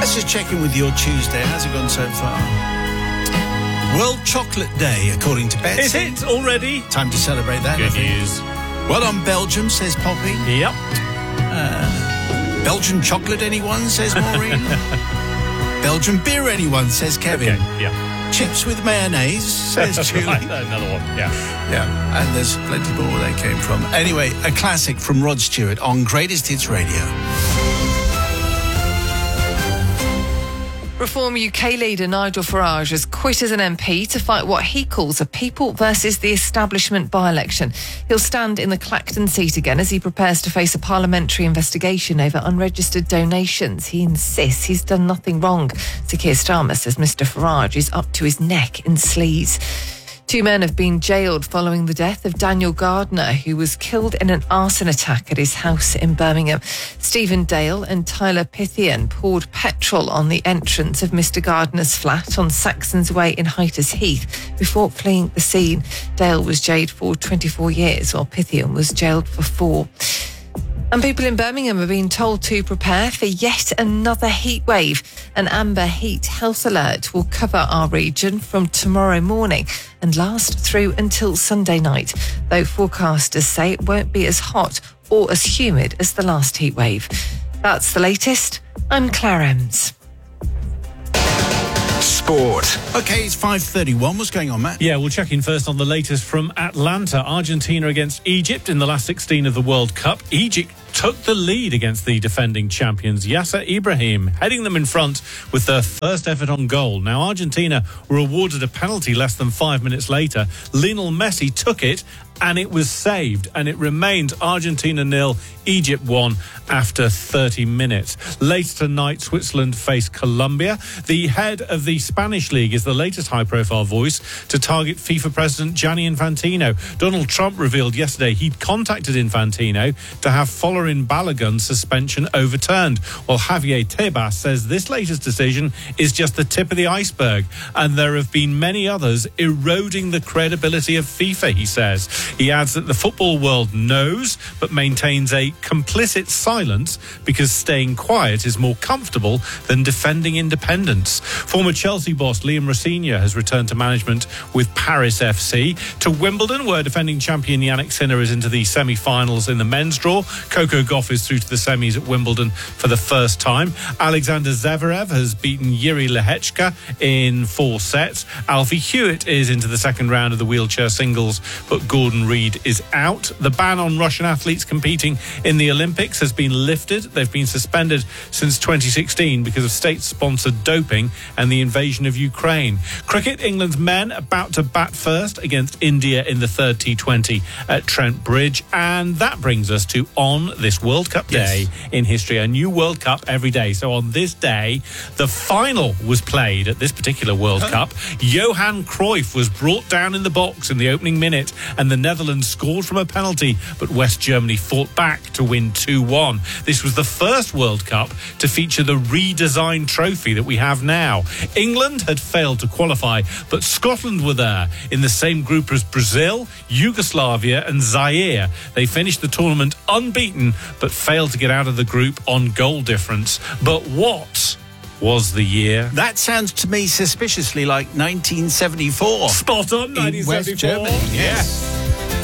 Let's just check in with your Tuesday. How's it gone so far? World Chocolate Day, according to Betsy. Is it already? Time to celebrate that. Good news. Well done, Belgium, says Poppy. Yep. Belgian chocolate, anyone, says Maureen. Belgian beer, anyone, says Kevin. Okay, yeah. Chips with mayonnaise, says Julie. Right, another one, yeah. Yeah, and there's plenty more where they came from. Anyway, a classic from Rod Stewart on Greatest Hits Radio. Reform UK leader Nigel Farage has quit as an MP to fight what he calls a people versus the establishment by-election. He'll stand in the Clacton seat again as he prepares to face a parliamentary investigation over unregistered donations. He insists he's done nothing wrong. Sir Keir Starmer says Mr Farage is up to his neck in sleaze. 2 men have been jailed following the death of Daniel Gardner, who was killed in an arson attack at his house in Birmingham. Stephen Dale and Tyler Pythian poured petrol on the entrance of Mr Gardner's flat on Saxon's Way in Hyters Heath before fleeing the scene. Dale was jailed for 24 years, while Pythian was jailed for 4. And people in Birmingham are being told to prepare for yet another heat wave. An amber heat health alert will cover our region from tomorrow morning and last through until Sunday night, though forecasters say it won't be as hot or as humid as the last heat wave. That's the latest. I'm Claire Ems. Sport. OK, it's 5:31. What's going on, Matt? Yeah, we'll check in first on the latest from Atlanta. Argentina against Egypt in the last 16 of the World Cup. Egypt took the lead against the defending champions, Yasser Ibrahim, heading them in front with their first effort on goal. Now, Argentina were awarded a penalty less than 5 minutes later. Lionel Messi took it and it was saved, and it remained Argentina 0, Egypt 1 after 30 minutes. Later tonight, Switzerland face Colombia. The head of the Spanish League is the latest high-profile voice to target FIFA President Gianni Infantino. Donald Trump revealed yesterday he'd contacted Infantino to have Folarin Balogun's suspension overturned, while Javier Tebas says this latest decision is just the tip of the iceberg, and there have been many others eroding the credibility of FIFA, he says. He adds that the football world knows but maintains a complicit silence because staying quiet is more comfortable than defending independence. Former Chelsea boss Liam Rosenior has returned to management with Paris FC. To Wimbledon, where defending champion Yannick Sinner is into the semi-finals in the men's draw. Coco Gauff is through to the semis at Wimbledon for the first time. Alexander Zverev has beaten Yuri Lehechka in 4 sets. Alfie Hewitt is into the second round of the wheelchair singles, but Gordon Reid is out. The ban on Russian athletes competing in the Olympics has been lifted. They've been suspended since 2016 because of state-sponsored doping and the invasion of Ukraine. Cricket, England's men about to bat first against India in the third T20 at Trent Bridge. And that brings us to on this World Cup day in history, a new World Cup every day. So on this day, the final was played at this particular World Cup. Johan Cruyff was brought down in the box in the opening minute, and the Netherlands scored from a penalty, but West Germany fought back to win 2-1. This was the first World Cup to feature the redesigned trophy that we have now. England had failed to qualify, but Scotland were there in the same group as Brazil, Yugoslavia and Zaire. They finished the tournament unbeaten, but failed to get out of the group on goal difference. But what was the year? That sounds to me suspiciously like 1974. Spot on, 1974. In West Germany, yes.